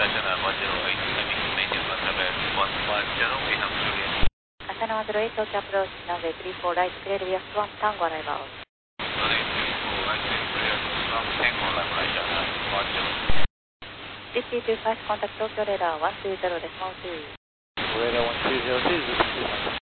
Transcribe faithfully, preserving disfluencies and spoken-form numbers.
Asana one zero eight, climbing maintenance on runway one one zero, we have Juliet. Asana one zero eight, Tokyo approach, runway three four right, clear via one, Tango arrival. Runway three four right, clear from Tango arrival, Malaysia, one zero. fifty two five, contact Tokyo radar one two zero, decimal two. Radar one two zero two,